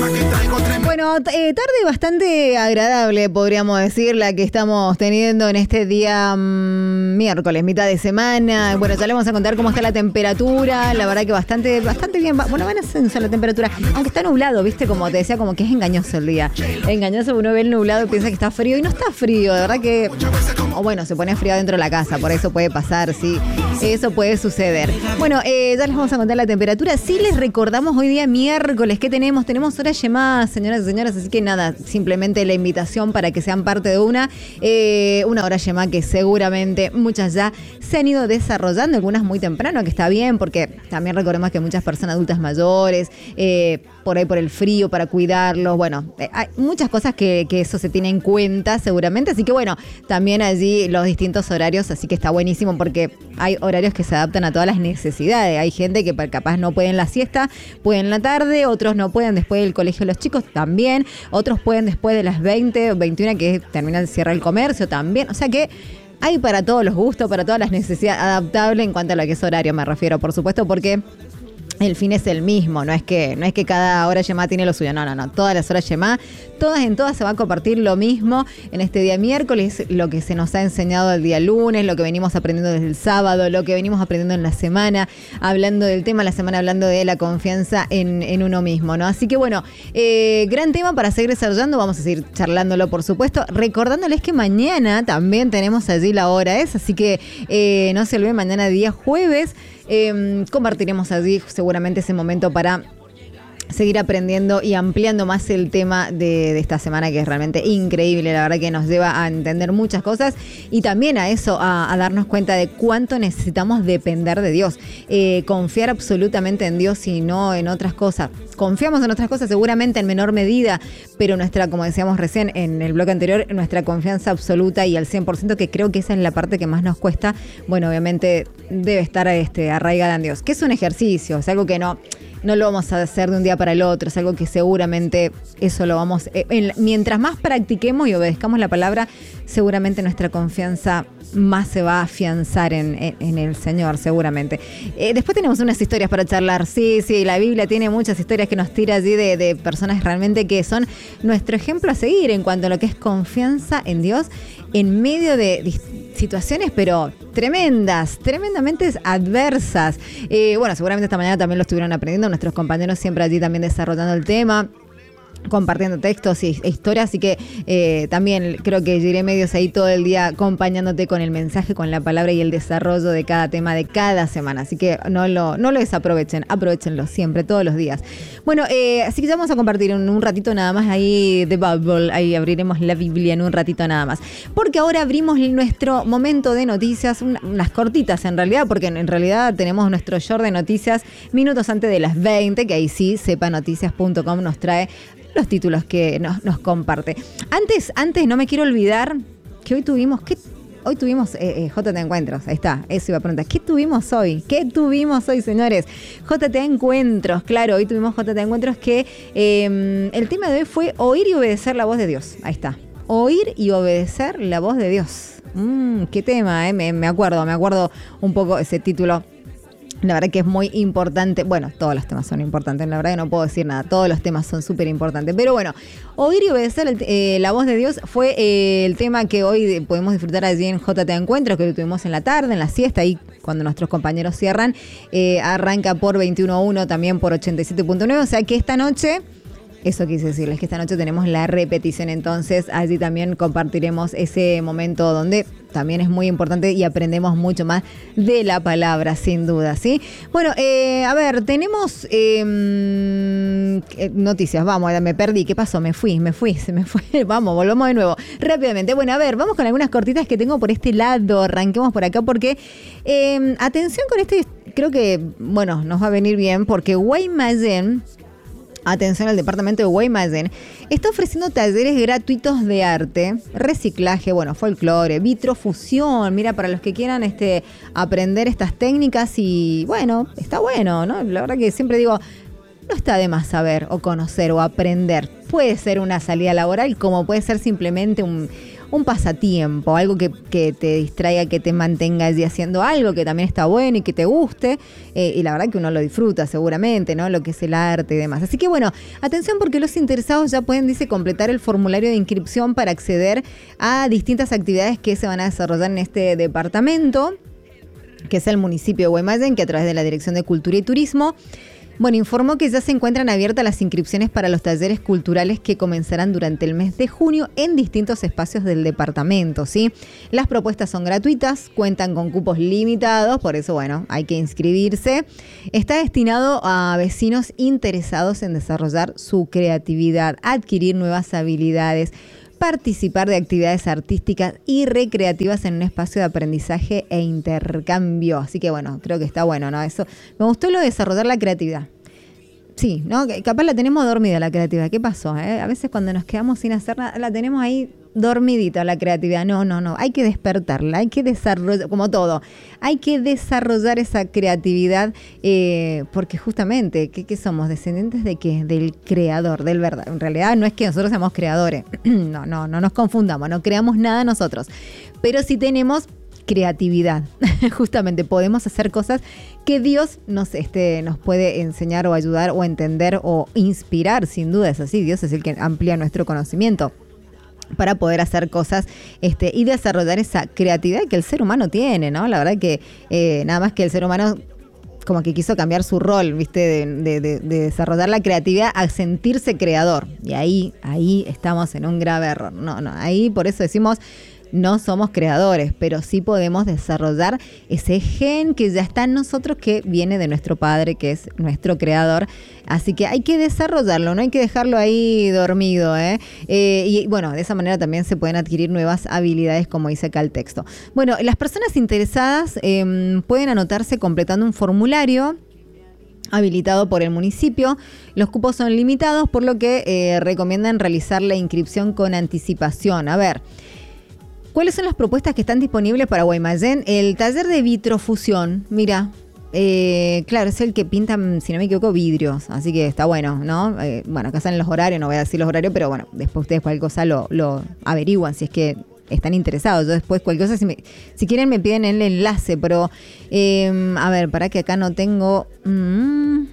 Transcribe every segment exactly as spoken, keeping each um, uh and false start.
Bueno, eh, tarde bastante agradable, podríamos decir, la que estamos teniendo en este día mmm, miércoles, mitad de semana. Bueno, ya le vamos a contar cómo está la temperatura. La verdad que bastante bastante bien. Bueno, van a ascenso la temperatura, aunque está nublado, ¿viste? Como te decía, como que es engañoso el día. Engañoso, uno ve el nublado y piensa que está frío y no está frío. De verdad que, o bueno, se pone frío dentro de la casa, por eso puede pasar, sí. Eso puede suceder. Bueno, eh, ya les vamos a contar la temperatura. Sí les recordamos hoy día miércoles, ¿qué tenemos? Tenemos horas llamadas, señoras y señores, así que nada, simplemente la invitación para que sean parte de una, eh, una hora llamada que seguramente muchas ya se han ido desarrollando, algunas muy temprano, que está bien, porque también recordemos que muchas personas adultas mayores, eh, por ahí por el frío, para cuidarlos, bueno, eh, hay muchas cosas que, que eso se tiene en cuenta seguramente, así que bueno, también allí los distintos horarios, así que está buenísimo porque hay horarios que se adaptan a todas las necesidades, hay gente que capaz no puede en la siesta, pueden en la tarde, otros no pueden después del colegio de los chicos también, otros pueden después de las veinte o veintiuna que termina el cierre del comercio también, o sea que hay para todos los gustos, para todas las necesidades, adaptable en cuanto a lo que es horario me refiero, por supuesto, porque el fin es el mismo, no es que no es que cada hora llamada tiene lo suyo, no, no, no, todas las horas llamada, todas en todas se va a compartir lo mismo en este día miércoles, lo que se nos ha enseñado el día lunes, lo que venimos aprendiendo desde el sábado, lo que venimos aprendiendo en la semana, hablando del tema, la semana hablando de la confianza en, en uno mismo, ¿no? Así que bueno, eh, gran tema para seguir desarrollando, vamos a seguir charlándolo por supuesto, recordándoles que mañana también tenemos allí la hora es, así que eh, no se olviden, mañana día jueves, Eh, compartiremos allí seguramente ese momento para seguir aprendiendo y ampliando más el tema de, de esta semana, que es realmente increíble, la verdad que nos lleva a entender muchas cosas y también a eso, a, a darnos cuenta de cuánto necesitamos depender de Dios, eh, confiar absolutamente en Dios y no en otras cosas. Confiamos en otras cosas seguramente en menor medida, pero nuestra, como decíamos recién en el bloque anterior, nuestra confianza absoluta y al cien por ciento, que creo que esa es la parte que más nos cuesta, bueno, obviamente debe estar este, arraigada en Dios, que es un ejercicio, es algo que no... No lo vamos a hacer de un día para el otro, es algo que seguramente eso lo vamos... Eh, en, mientras más practiquemos y obedezcamos la palabra, seguramente nuestra confianza más se va a afianzar en, en, en el Señor, seguramente. Eh, después tenemos unas historias para charlar. Sí, sí, la Biblia tiene muchas historias que nos tira allí de, de personas realmente que son nuestro ejemplo a seguir en cuanto a lo que es confianza en Dios en medio de... de situaciones, pero tremendas, tremendamente adversas. Eh, bueno, seguramente esta mañana también lo estuvieron aprendiendo nuestros compañeros, siempre allí también desarrollando el tema, compartiendo textos e historias, así que eh, también creo que iré medios ahí todo el día acompañándote con el mensaje, con la palabra y el desarrollo de cada tema de cada semana, así que no lo, no lo desaprovechen, aprovechenlo siempre, todos los días. Bueno, eh, así que ya vamos a compartir en un ratito nada más ahí The Bible, ahí abriremos la Biblia en un ratito nada más, porque ahora abrimos nuestro momento de noticias, unas cortitas en realidad, porque en realidad tenemos nuestro short de noticias minutos antes de las veinte, que ahí sí, sepa noticias punto com nos trae los títulos que nos, nos comparte. Antes, antes no me quiero olvidar que hoy tuvimos, ¿qué? Hoy tuvimos eh, eh, J T Encuentros, ahí está, eso iba a preguntar. ¿Qué tuvimos hoy? ¿Qué tuvimos hoy, señores? J T Encuentros, claro, hoy tuvimos J T Encuentros que eh, el tema de hoy fue oír y obedecer la voz de Dios. Ahí está, oír y obedecer la voz de Dios. Mm, qué tema, eh, me, me acuerdo, me acuerdo un poco ese título. La verdad que es muy importante. Bueno, todos los temas son importantes. La verdad que no puedo decir nada. Todos los temas son súper importantes. Pero bueno, oír y obedecer el, eh, la voz de Dios fue eh, el tema que hoy podemos disfrutar allí en J T Encuentros, que lo tuvimos en la tarde, en la siesta, ahí cuando nuestros compañeros cierran. Eh, arranca por veintiuno uno, también por ochenta y siete punto nueve. O sea que esta noche... Eso quise decirles, que esta noche tenemos la repetición, entonces allí también compartiremos ese momento donde también es muy importante y aprendemos mucho más de la palabra, sin duda, ¿sí? Bueno, eh, a ver, tenemos eh, noticias, vamos, me perdí, ¿qué pasó? Me fui, me fui, se me fue, vamos, volvamos de nuevo, rápidamente. Bueno, a ver, vamos con algunas cortitas que tengo por este lado, arranquemos por acá porque, eh, atención con este, creo que, bueno, nos va a venir bien porque Guaymallén, atención al departamento de Guaymallén, está ofreciendo talleres gratuitos de arte, reciclaje, bueno, folclore, vitrofusión, mira, para los que quieran este, aprender estas técnicas y bueno, está bueno, ¿no? La verdad que siempre digo, no está de más saber o conocer o aprender. Puede ser una salida laboral como puede ser simplemente un... un pasatiempo, algo que, que te distraiga, que te mantenga allí haciendo algo que también está bueno y que te guste, eh, y la verdad que uno lo disfruta seguramente, ¿no? Lo que es el arte y demás. Así que bueno, atención porque los interesados ya pueden, dice, completar el formulario de inscripción para acceder a distintas actividades que se van a desarrollar en este departamento, que es el municipio de Guaymallén, que a través de la Dirección de Cultura y Turismo, bueno, informó que ya se encuentran abiertas las inscripciones para los talleres culturales que comenzarán durante el mes de junio en distintos espacios del departamento, ¿sí? Las propuestas son gratuitas, cuentan con cupos limitados, por eso, bueno, hay que inscribirse. Está destinado a vecinos interesados en desarrollar su creatividad, adquirir nuevas habilidades, participar de actividades artísticas y recreativas en un espacio de aprendizaje e intercambio. Así que bueno, creo que está bueno, ¿no? Eso, me gustó lo de desarrollar la creatividad. Sí, ¿no? Capaz la tenemos dormida la creatividad. ¿Qué pasó? Eh? A veces cuando nos quedamos sin hacer nada, la tenemos ahí dormidita la creatividad. No, no, no. Hay que despertarla, hay que desarrollar, como todo, hay que desarrollar esa creatividad eh, porque justamente, ¿qué, ¿qué somos? ¿Descendientes de qué? Del creador, del verdad. En realidad no es que nosotros seamos creadores. No, no, no nos confundamos, no creamos nada nosotros. Pero sí tenemos creatividad. Justamente podemos hacer cosas que Dios nos, este, nos puede enseñar o ayudar o entender o inspirar, sin duda es así. Dios es el que amplía nuestro conocimiento para poder hacer cosas este, y desarrollar esa creatividad que el ser humano tiene, ¿no? La verdad que eh, nada más que el ser humano como que quiso cambiar su rol, ¿viste? De, de, de, de desarrollar la creatividad a sentirse creador. Y ahí, ahí estamos en un grave error. No, no, ahí por eso decimos, no somos creadores, pero sí podemos desarrollar ese gen que ya está en nosotros, que viene de nuestro Padre, que es nuestro creador. Así que hay que desarrollarlo, no hay que dejarlo ahí dormido, ¿eh? Eh, y bueno, de esa manera también se pueden adquirir nuevas habilidades, como dice acá el texto. Bueno, las personas interesadas eh, pueden anotarse completando un formulario habilitado por el municipio. Los cupos son limitados, por lo que eh, recomiendan realizar la inscripción con anticipación. A ver, ¿cuáles son las propuestas que están disponibles para Guaymallén? El taller de vitrofusión, mira, eh, claro, es el que pintan, si no me equivoco, vidrios, así que está bueno, ¿no? Eh, bueno, acá están los horarios, no voy a decir los horarios, pero bueno, después ustedes cualquier cosa lo, lo averiguan si es que están interesados. Yo después cualquier cosa, si, me, si quieren me piden el enlace, pero eh, a ver, para que acá no tengo... Mmm,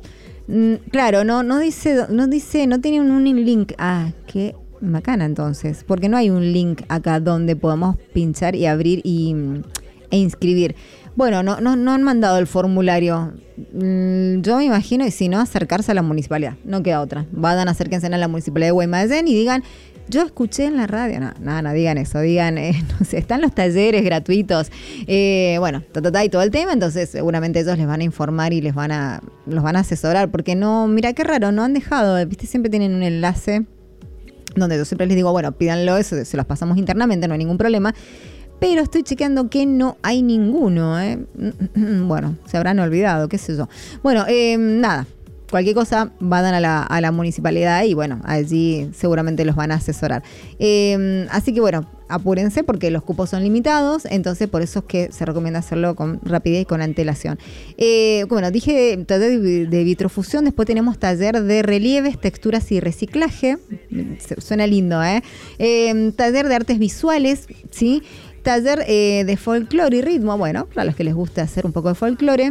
mm, claro, no, no dice, no dice, no tiene un, un link. Ah, qué macana entonces, porque no hay un link acá donde podamos pinchar y abrir y, e inscribir. Bueno, no, no, no han mandado el formulario. Mm, yo me imagino, y si no, acercarse a la municipalidad. No queda otra. Vayan, acérquense a la municipalidad de Guaymallén y digan, yo escuché en la radio. No, no, no digan eso. Digan, eh, no sé, están los talleres gratuitos. Eh, bueno, ta, ta, ta, y todo el tema. Entonces, seguramente ellos les van a informar y les van a, los van a asesorar. Porque no, mira qué raro, no han dejado. Viste, siempre tienen un enlace donde yo siempre les digo, bueno, pídanlo, eso se los pasamos internamente, no hay ningún problema. Pero estoy chequeando que no hay ninguno, ¿eh? Bueno, se habrán olvidado, qué sé yo. Bueno, eh, nada, cualquier cosa vayan a la, a la municipalidad y bueno, allí seguramente los van a asesorar. Eh, así que bueno, apúrense porque los cupos son limitados, entonces por eso es que se recomienda hacerlo con rapidez y con antelación. Eh, bueno, dije taller de, de vitrofusión, después tenemos taller de relieves, texturas y reciclaje. Suena lindo, ¿eh? eh taller de artes visuales, ¿sí? Taller eh, de folclore y ritmo, bueno, para los que les gusta hacer un poco de folclore.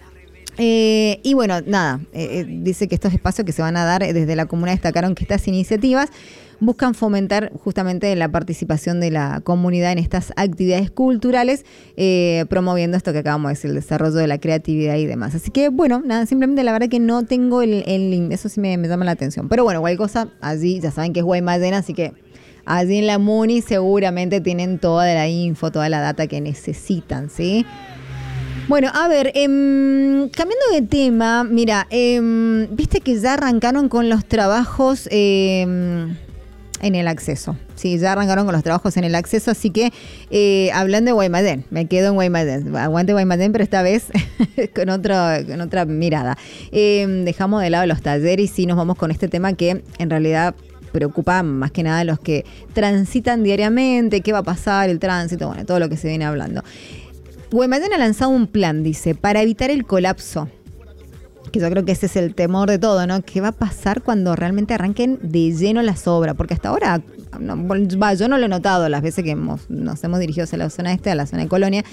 Eh, y bueno, nada, eh, dice que estos espacios que se van a dar desde la comuna destacaron que estas iniciativas buscan fomentar justamente la participación de la comunidad en estas actividades culturales, eh, promoviendo esto que acabamos de decir, el desarrollo de la creatividad y demás. Así que bueno, nada, simplemente la verdad que no tengo el, el link, eso sí me, me llama la atención. Pero bueno, cualquier cosa, allí ya saben que es Guaymallén, así que allí en la Muni seguramente tienen toda la info, toda la data que necesitan, ¿sí? Bueno, a ver, eh, cambiando de tema, mira, eh, viste que ya arrancaron con los trabajos eh, en el acceso. Sí, ya arrancaron con los trabajos en el acceso, así que eh, hablando de Guaymallén, me quedo en Guaymallén. Aguante Guaymallén, pero esta vez con, otro, con otra mirada. Eh, dejamos de lado los talleres y sí nos vamos con este tema que en realidad preocupa más que nada a los que transitan diariamente, qué va a pasar, el tránsito, bueno, todo lo que se viene hablando. Guaymallén ha lanzado un plan, dice, para evitar el colapso que yo creo que ese es el temor de todo, ¿no? ¿Qué va a pasar cuando realmente arranquen de lleno las obras? Porque hasta ahora, no, va, yo no lo he notado las veces que hemos, nos hemos dirigido hacia la zona este, a la zona de Colonia,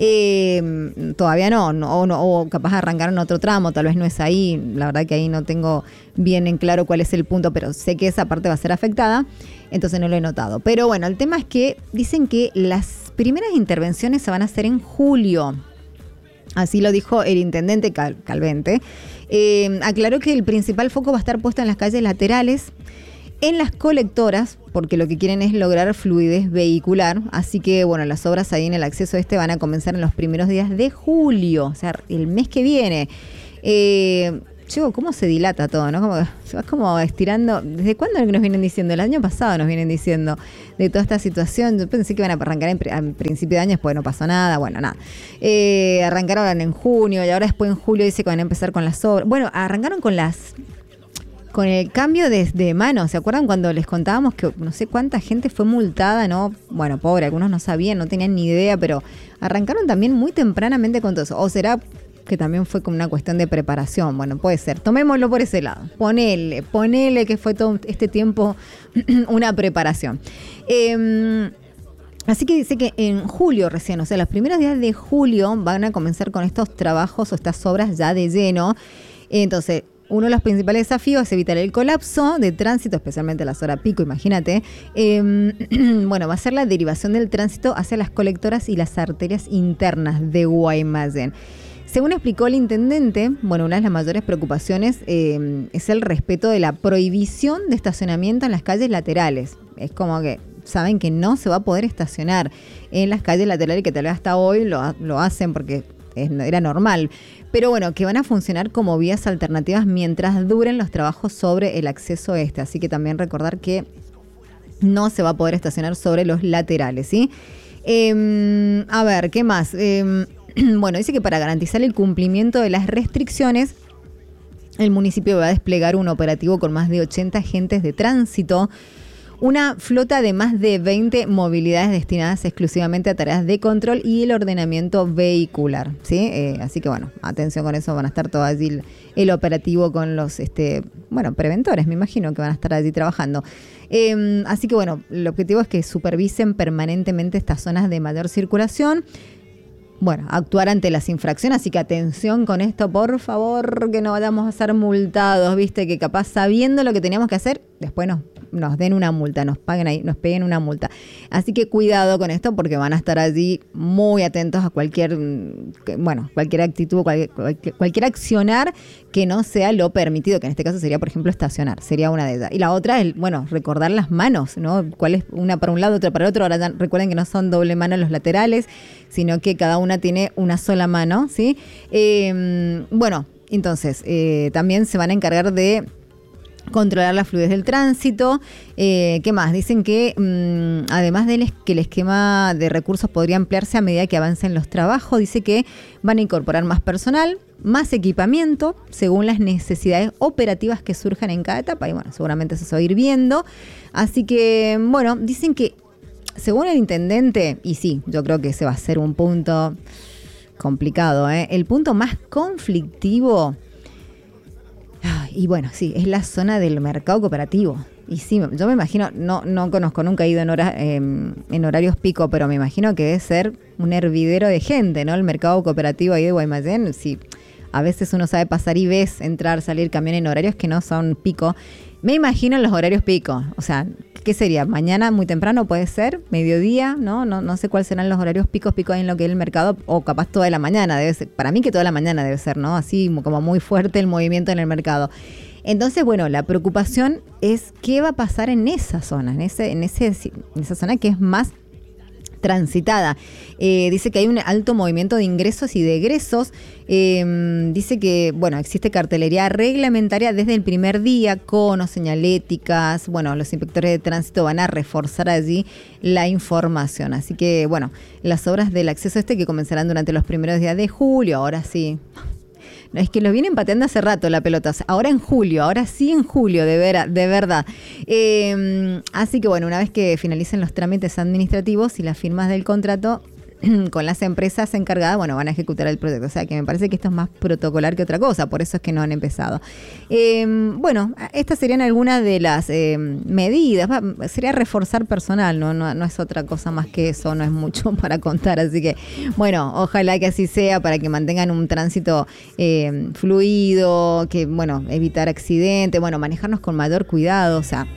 eh, todavía no, no, o, no, o capaz arrancaron otro tramo, tal vez no es ahí, la verdad que ahí no tengo bien en claro cuál es el punto, pero sé que esa parte va a ser afectada, entonces no lo he notado. Pero bueno, el tema es que dicen que las primeras intervenciones se van a hacer en julio. Así lo dijo el intendente Cal- Calvente. Eh, aclaró que el principal foco va a estar puesto en las calles laterales, en las colectoras, porque lo que quieren es lograr fluidez vehicular. Así que, bueno, las obras ahí en el acceso este van a comenzar en los primeros días de julio, o sea, el mes que viene. Eh, Chico, ¿cómo se dilata todo, no? Como, se va como estirando. ¿Desde cuándo nos vienen diciendo? El año pasado nos vienen diciendo de toda esta situación. Yo pensé que iban a arrancar en, en principio de año, después no pasó nada. Bueno, nada. Eh, arrancaron en junio y ahora después en julio dice que van a empezar con las obras. Bueno, arrancaron con las... Con el cambio de, de manos. ¿Se acuerdan cuando les contábamos que no sé cuánta gente fue multada, no? Bueno, pobre, algunos no sabían, no tenían ni idea, pero arrancaron también muy tempranamente con todo eso. O será... que también fue como una cuestión de preparación. Bueno, puede ser. Tomémoslo por ese lado. Ponele, ponele que fue todo este tiempo una preparación. Eh, así que dice que en julio recién, o sea, los primeros días de julio van a comenzar con estos trabajos o estas obras ya de lleno. Entonces, uno de los principales desafíos es evitar el colapso de tránsito, especialmente a las horas pico, imagínate. Eh, bueno, va a ser la derivación del tránsito hacia las colectoras y las arterias internas de Guaymallén. Según explicó el intendente, bueno, una de las mayores preocupaciones eh, es el respeto de la prohibición de estacionamiento en las calles laterales. Es como que saben que no se va a poder estacionar en las calles laterales, que tal vez hasta hoy lo, lo hacen porque es, era normal. Pero bueno, que van a funcionar como vías alternativas mientras duren los trabajos sobre el acceso este. Así que también recordar que no se va a poder estacionar sobre los laterales, ¿sí? Eh, a ver, ¿qué más? Eh, Bueno, dice que para garantizar el cumplimiento de las restricciones, el municipio va a desplegar un operativo con más de ochenta agentes de tránsito, una flota de más de veinte movilidades destinadas exclusivamente a tareas de control y el ordenamiento vehicular, ¿sí? Eh, así que bueno, atención con eso, van a estar todo allí el, el operativo con los, este, bueno, preventores, me imagino que van a estar allí trabajando. Eh, así que bueno, el objetivo es que supervisen permanentemente estas zonas de mayor circulación. Bueno, actuar ante las infracciones, así que atención con esto, por favor, que no vayamos a ser multados, viste, que capaz sabiendo lo que teníamos que hacer, después nos, nos den una multa, nos paguen ahí, nos peguen una multa. Así que cuidado con esto porque van a estar allí muy atentos a cualquier, bueno, cualquier actitud, cualquier, cualquier, cualquier accionar que no sea lo permitido, que en este caso sería, por ejemplo, estacionar, sería una de ellas. Y la otra es, bueno, recordar las manos, ¿no? ¿Cuál es una para un lado, otra para el otro? Ahora ya recuerden que no son doble mano los laterales, sino que cada una tiene una sola mano, ¿sí? Eh, bueno, entonces, eh, también se van a encargar de controlar la fluidez del tránsito. Eh, ¿Qué más? Dicen que mmm, además de les, que el esquema de recursos podría ampliarse a medida que avancen los trabajos, dice que van a incorporar más personal, más equipamiento, según las necesidades operativas que surjan en cada etapa. Y bueno, seguramente eso se va a ir viendo. Así que, bueno, dicen que según el intendente, y sí, yo creo que ese va a ser un punto complicado, ¿eh? El punto más conflictivo, y bueno, sí, es la zona del mercado cooperativo. Y sí, yo me imagino, no, no conozco, nunca he ido en, hora, eh, en horarios pico, pero me imagino que debe ser un hervidero de gente, ¿no? El mercado cooperativo ahí de Guaymallén, sí, a veces uno sabe pasar y ves entrar, salir camión en horarios que no son pico. Me imagino en los horarios pico, o sea, ¿qué sería? Mañana muy temprano puede ser, mediodía, ¿no? No, no sé cuáles serán los horarios picos, pico ahí en lo que es el mercado, o capaz toda la mañana, debe ser, para mí que toda la mañana debe ser, ¿no? Así como muy fuerte el movimiento en el mercado. Entonces, bueno, la preocupación es qué va a pasar en esa zona, en ese, en ese, en esa zona que es más transitada. Eh, dice que hay un alto movimiento de ingresos y de egresos. Eh, dice que, bueno, existe cartelería reglamentaria desde el primer día, conos, señaléticas. Bueno, los inspectores de tránsito van a reforzar allí la información. Así que, bueno, las obras del acceso este que comenzarán durante los primeros días de julio, ahora sí. No, es que lo vienen pateando hace rato la pelota. Ahora en julio, ahora sí en julio, de, vera, de verdad. Eh, así que bueno, una vez que finalicen los trámites administrativos y las firmas del contrato, con las empresas encargadas, bueno, van a ejecutar el proyecto. O sea, que me parece que esto es más protocolar que otra cosa, por eso es que no han empezado. Eh, bueno, estas serían algunas de las eh, medidas. Va, sería reforzar personal, ¿no? No, no es otra cosa más que eso, no es mucho para contar. Así que, bueno, ojalá que así sea para que mantengan un tránsito eh, fluido, que, bueno, evitar accidentes, bueno, manejarnos con mayor cuidado, o sea,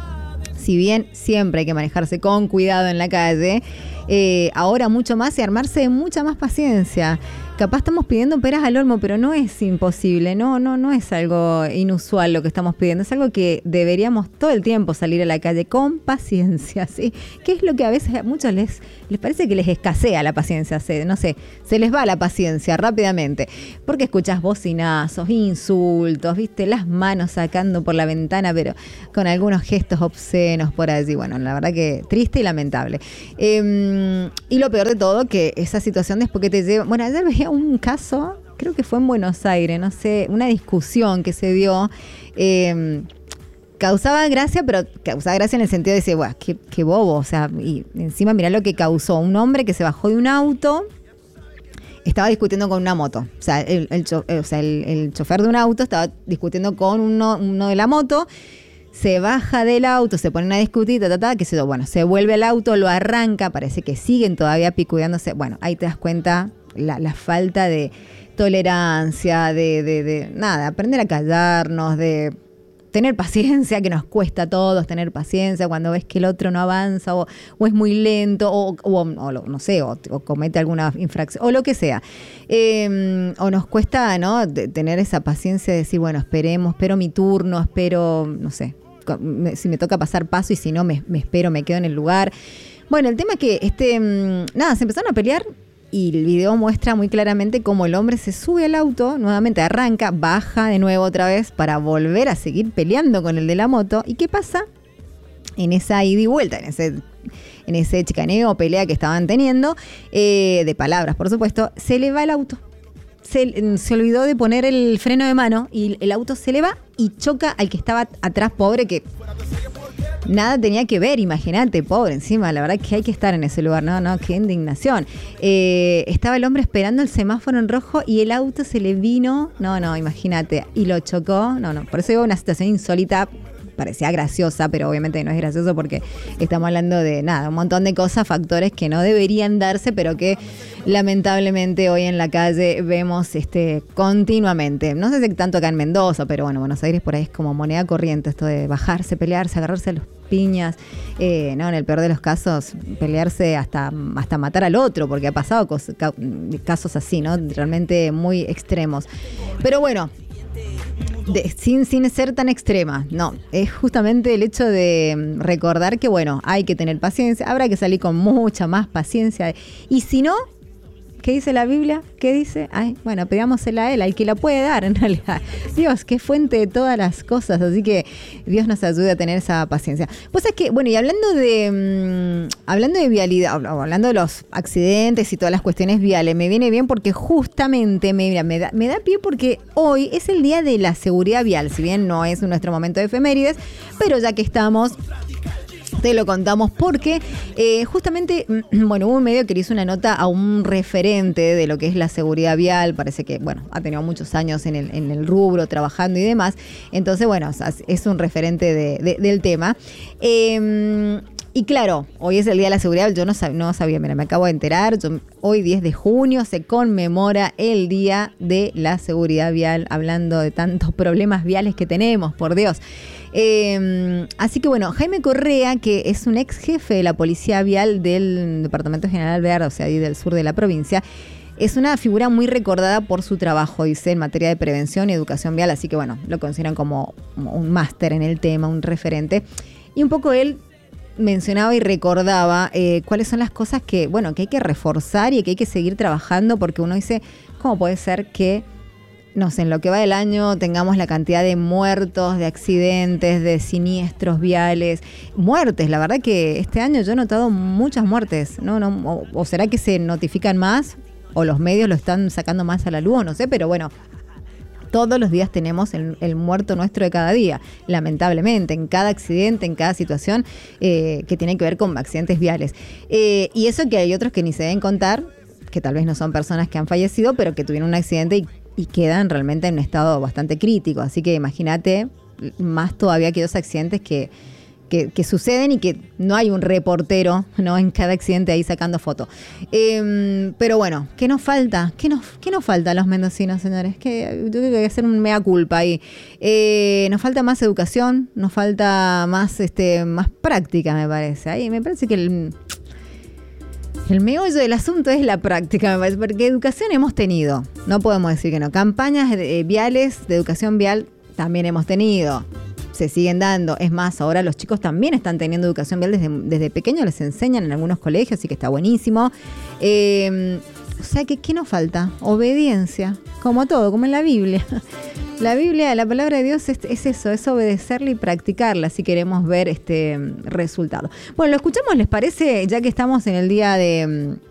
si bien siempre hay que manejarse con cuidado en la calle, eh, ahora mucho más y armarse de mucha más paciencia. Capaz estamos pidiendo peras al olmo, pero no es imposible, no, no, no es algo inusual lo que estamos pidiendo, es algo que deberíamos todo el tiempo salir a la calle con paciencia, ¿sí? Que es lo que a veces a muchos les, les parece que les escasea la paciencia, se, no sé, se les va la paciencia rápidamente, porque escuchás bocinazos, insultos, viste, las manos sacando por la ventana, pero con algunos gestos obscenos por allí. Bueno, la verdad que triste y lamentable. Eh, y lo peor de todo, que esa situación después que te lleva, bueno, ayer veía un caso, creo que fue en Buenos Aires, no sé, una discusión que se dio, eh, causaba gracia, pero causaba gracia en el sentido de decir, bueno, qué, qué bobo, o sea, y encima mirá lo que causó, un hombre que se bajó de un auto, estaba discutiendo con una moto, o sea, el, el, o sea, el, el chofer de un auto estaba discutiendo con uno, uno de la moto, se baja del auto, se ponen a discutir, ta, ta, ta, que se, bueno, se vuelve al auto, lo arranca, parece que siguen todavía picudeándose, bueno, ahí te das cuenta La, la falta de tolerancia, de, de, de nada, aprender a callarnos, de tener paciencia, que nos cuesta a todos tener paciencia cuando ves que el otro no avanza o, o es muy lento o, o, o no sé, o, o comete alguna infracción o lo que sea. Eh, o nos cuesta, ¿no?, de tener esa paciencia de decir, bueno, esperemos, espero mi turno, espero, no sé, si me toca pasar paso y si no, me, me espero, me quedo en el lugar. Bueno, el tema es que, este, nada, se empezaron a pelear. Y el video muestra muy claramente cómo el hombre se sube al auto, nuevamente arranca, baja de nuevo otra vez para volver a seguir peleando con el de la moto. ¿Y qué pasa? En esa ida y vuelta, en ese, en ese chicaneo o pelea que estaban teniendo, eh, de palabras por supuesto, se le va el auto. Se, se olvidó de poner el freno de mano y el auto se le va y choca al que estaba atrás, pobre, que nada tenía que ver, imagínate, pobre, encima, la verdad que hay que estar en ese lugar, no, no, qué indignación. Eh, estaba el hombre esperando el semáforo en rojo y el auto se le vino, no, no, imagínate, y lo chocó, no, no, por eso digo una situación insólita. Parecía graciosa, pero obviamente no es gracioso porque estamos hablando de nada, un montón de cosas, factores que no deberían darse, pero que lamentablemente hoy en la calle vemos este continuamente. No sé si tanto acá en Mendoza, pero bueno, Buenos Aires por ahí es como moneda corriente esto de bajarse, pelearse, agarrarse a los piñas, eh, no, en el peor de los casos, pelearse hasta, hasta matar al otro, porque ha pasado cos, ca, casos así, ¿no? Realmente muy extremos. Pero bueno, De, sin, sin ser tan extrema, no, es justamente el hecho de recordar que, bueno, hay que tener paciencia, habrá que salir con mucha más paciencia, y si no, ¿qué dice la Biblia? ¿Qué dice? Ay, bueno, pidámosela a Él, al que la puede dar en realidad. Dios, que es fuente de todas las cosas, así que Dios nos ayude a tener esa paciencia. Pues es que, bueno, y hablando de mmm, hablando de vialidad, hablando de los accidentes y todas las cuestiones viales, me viene bien porque justamente me, mira, me, da, me da pie porque hoy es el día de la seguridad vial, si bien no es nuestro momento de efemérides, pero ya que estamos, te lo contamos porque eh, justamente, bueno, hubo un medio que le hizo una nota a un referente de lo que es la seguridad vial, parece que, bueno, ha tenido muchos años en el, en el rubro, trabajando y demás, entonces, bueno, es un referente de, de, del tema. Eh, y claro, hoy es el Día de la Seguridad, yo no, sab, no sabía, mira, me acabo de enterar, yo, hoy diez de junio se conmemora el Día de la Seguridad Vial, hablando de tantos problemas viales que tenemos, por Dios. Eh, así que bueno, Jaime Correa, que es un ex jefe de la Policía Vial del Departamento General Alvear, o sea, ahí del sur de la provincia, es una figura muy recordada por su trabajo, dice, en materia de prevención y educación vial, así que bueno, lo consideran como, como un máster en el tema, un referente. Y un poco él mencionaba y recordaba eh, cuáles son las cosas que, bueno, que hay que reforzar y que hay que seguir trabajando, porque uno dice, ¿cómo puede ser que, no sé, en lo que va del año tengamos la cantidad de muertos, de accidentes, de siniestros viales, muertes? La verdad que este año yo he notado muchas muertes, ¿no? no o, o será que se notifican más, o los medios lo están sacando más a la luz, no sé, pero bueno, Todos los días tenemos el, el muerto nuestro de cada día, lamentablemente, en cada accidente, en cada situación eh, que tiene que ver con accidentes viales. Eh, y eso que hay otros que ni se deben contar, que tal vez no son personas que han fallecido, pero que tuvieron un accidente y, y quedan realmente en un estado bastante crítico. Así que imagínate, más todavía que dos accidentes que... Que, que suceden y que no hay un reportero, ¿no?, en cada accidente ahí sacando foto. Eh, pero bueno, ¿qué nos falta? ¿Qué nos, qué nos falta a los mendocinos, señores? Que yo creo que hay que hacer un mea culpa ahí. Eh, nos falta más educación, nos falta más, este, más práctica, me parece. Ahí me parece que el, el meollo del asunto es la práctica, me parece, porque educación hemos tenido. No podemos decir que no. Campañas de, eh, viales, de educación vial, también hemos tenido. Se siguen dando. Es más, ahora los chicos también están teniendo educación vial desde, desde pequeños, les enseñan en algunos colegios, así que está buenísimo. Eh, o sea, que ¿qué nos falta? Obediencia, como todo, como en la Biblia. La Biblia, la palabra de Dios es, es eso, es obedecerla y practicarla si queremos ver este resultado. Bueno, lo escuchamos, ¿les parece? Ya que estamos en el día de...